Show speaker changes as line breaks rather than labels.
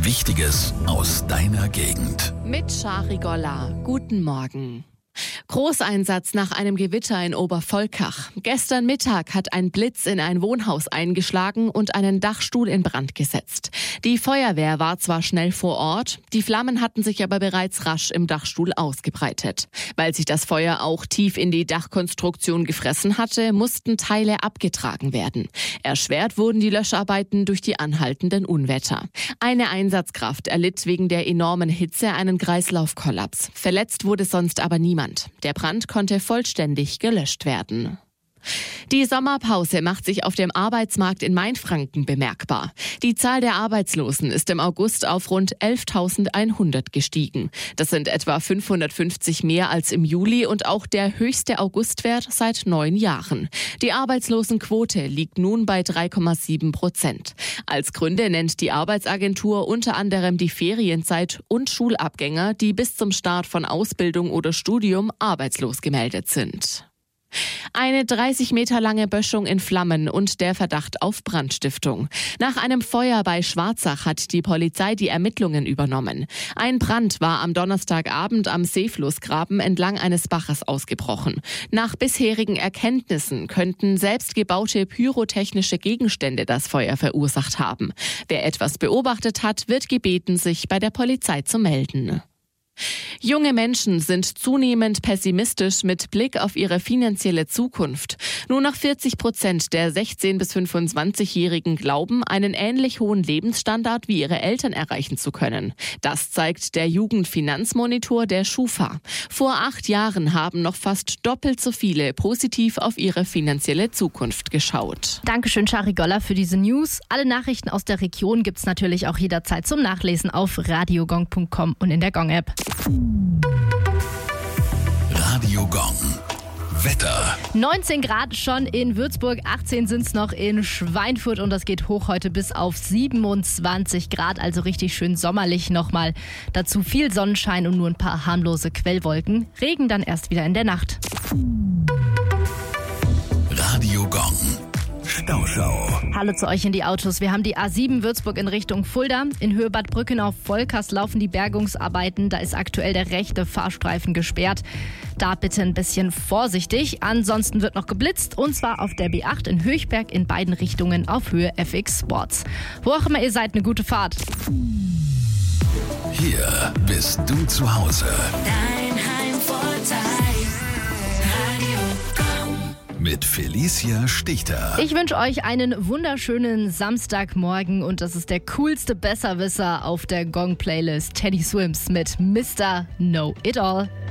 Wichtiges aus deiner Gegend.
Mit Shari Golla. Guten Morgen. Großeinsatz nach einem Gewitter in Obervolkach. Gestern Mittag hat ein Blitz in ein Wohnhaus eingeschlagen und einen Dachstuhl in Brand gesetzt. Die Feuerwehr war zwar schnell vor Ort, die Flammen hatten sich aber bereits rasch im Dachstuhl ausgebreitet. Weil sich das Feuer auch tief in die Dachkonstruktion gefressen hatte, mussten Teile abgetragen werden. Erschwert wurden die Löscharbeiten durch die anhaltenden Unwetter. Eine Einsatzkraft erlitt wegen der enormen Hitze einen Kreislaufkollaps. Verletzt wurde sonst aber niemand. Der Brand konnte vollständig gelöscht werden. Die Sommerpause macht sich auf dem Arbeitsmarkt in Mainfranken bemerkbar. Die Zahl der Arbeitslosen ist im August auf rund 11.100 gestiegen. Das sind etwa 550 mehr als im Juli und auch der höchste Augustwert seit 9 Jahren. Die Arbeitslosenquote liegt nun bei 3,7%. Als Gründe nennt die Arbeitsagentur unter anderem die Ferienzeit und Schulabgänger, die bis zum Start von Ausbildung oder Studium arbeitslos gemeldet sind. Eine 30 Meter lange Böschung in Flammen und der Verdacht auf Brandstiftung. Nach einem Feuer bei Schwarzach hat die Polizei die Ermittlungen übernommen. Ein Brand war am Donnerstagabend am Seeflussgraben entlang eines Baches ausgebrochen. Nach bisherigen Erkenntnissen könnten selbstgebaute pyrotechnische Gegenstände das Feuer verursacht haben. Wer etwas beobachtet hat, wird gebeten, sich bei der Polizei zu melden. Junge Menschen sind zunehmend pessimistisch mit Blick auf ihre finanzielle Zukunft. Nur noch 40% der 16- bis 25-Jährigen glauben, einen ähnlich hohen Lebensstandard wie ihre Eltern erreichen zu können. Das zeigt der Jugendfinanzmonitor der Schufa. Vor 8 Jahren haben noch fast doppelt so viele positiv auf ihre finanzielle Zukunft geschaut.
Dankeschön, Shari Golla, für diese News. Alle Nachrichten aus der Region gibt's natürlich auch jederzeit zum Nachlesen auf radiogong.com und in der Gong-App.
Radio Gong. Wetter.
19 Grad schon in Würzburg, 18 sind es noch in Schweinfurt und das geht hoch heute bis auf 27 Grad, also richtig schön sommerlich nochmal. Dazu viel Sonnenschein und nur ein paar harmlose Quellwolken. Regen dann erst wieder in der Nacht.
Radio Gong. Stauschau.
Hallo zu euch in die Autos. Wir haben die A7 Würzburg in Richtung Fulda. In Höhe Bad Brückenau-Volkers laufen die Bergungsarbeiten. Da ist aktuell der rechte Fahrstreifen gesperrt. Da bitte ein bisschen vorsichtig. Ansonsten wird noch geblitzt und zwar auf der B8 in Höchberg in beiden Richtungen auf Höhe FX Sports. Wo auch immer ihr seid, eine gute Fahrt.
Hier bist du zu Hause.
Dein Heimvorteil. Radio Gong.
Mit Felicia Stichter.
Ich wünsche euch einen wunderschönen Samstagmorgen und das ist der coolste Besserwisser auf der Gong-Playlist. Teddy Swims mit Mr. Know It All.